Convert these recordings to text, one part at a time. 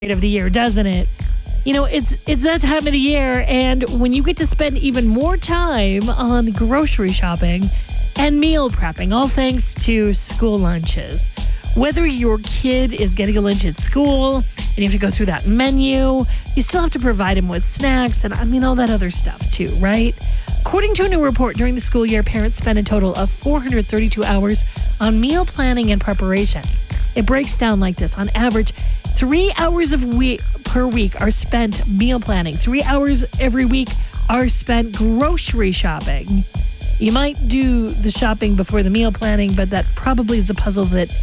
of the year, doesn't it? You know, it's that time of the year, and when you get to spend even more time on grocery shopping and meal prepping, all thanks to school lunches. Whether your kid is getting a lunch at school and you have to go through that menu, you still have to provide him with snacks and all that other stuff too, right? According to a new report, during the school year, parents spend a total of 432 hours on meal planning and preparation. It breaks down like this. On average, 3 hours per week are spent meal planning. 3 hours every week are spent grocery shopping. You might do the shopping before the meal planning, but that probably is a puzzle that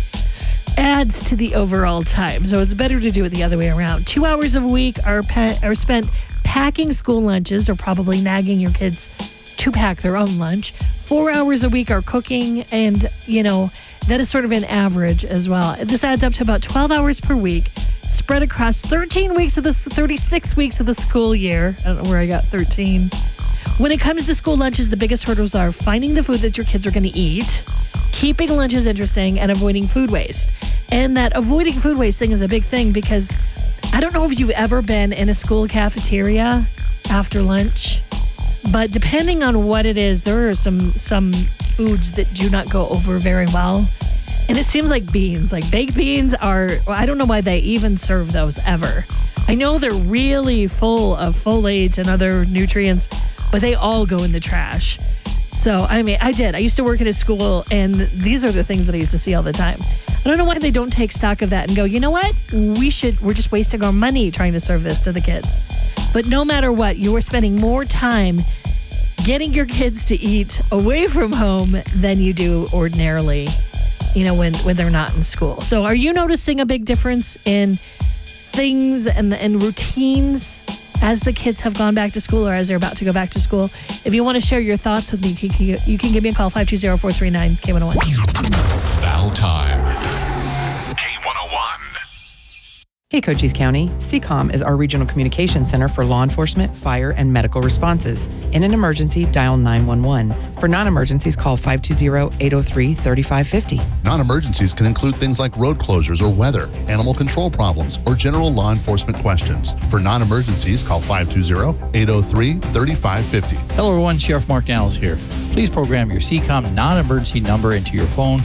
adds to the overall time. So it's better to do it the other way around. 2 hours a week are spent packing school lunches, or probably nagging your kids to pack their own lunch. 4 hours a week are cooking, and, that is sort of an average as well. This adds up to about 12 hours per week, spread across 36 weeks of the school year. I don't know where I got 13. When it comes to school lunches, the biggest hurdles are finding the food that your kids are going to eat, keeping lunches interesting, and avoiding food waste. And that avoiding food waste thing is a big thing, because I don't know if you've ever been in a school cafeteria after lunch, but depending on what it is, there are some foods that do not go over very well. And it seems like beans, like baked beans I don't know why they even serve those ever. I know they're really full of folates and other nutrients, but they all go in the trash. So, I used to work at a school, and these are the things that I used to see all the time. I don't know why they don't take stock of that and go, you know what? We're just wasting our money trying to serve this to the kids. But no matter what, you are spending more time getting your kids to eat away from home than you do ordinarily, when they're not in school. So are you noticing a big difference in things and routines as the kids have gone back to school, or as they're about to go back to school? If you want to share your thoughts with me, you can give me a call, 520-439-K101. Now time. K101. Hey, Cochise County. CCOM is our regional communication center for law enforcement, fire, and medical responses. In an emergency, dial 911. For non-emergencies, call 520-803-3550. Non-emergencies can include things like road closures or weather, animal control problems, or general law enforcement questions. For non-emergencies, call 520-803-3550. Hello, everyone. Sheriff Mark Daniels here. Please program your CCOM non-emergency number into your phone,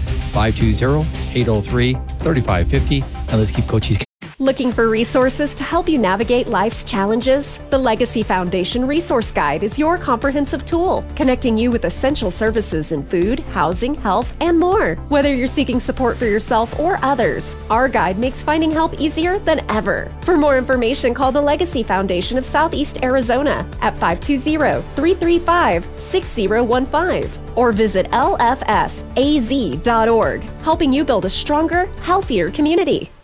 520-803-3550. And let's keep Cochise. Looking for resources to help you navigate life's challenges? The Legacy Foundation Resource Guide is your comprehensive tool, connecting you with essential services in food, housing, health, and more. Whether you're seeking support for yourself or others, our guide makes finding help easier than ever. For more information, call the Legacy Foundation of Southeast Arizona at 520-335-6015 or visit lfsaz.org, helping you build a stronger, healthier community.